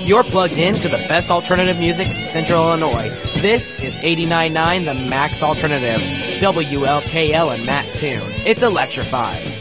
You're plugged in to the best alternative music in Central Illinois. This is 89.9 The Max Alternative, WLKL and Matt Tune. It's electrifying.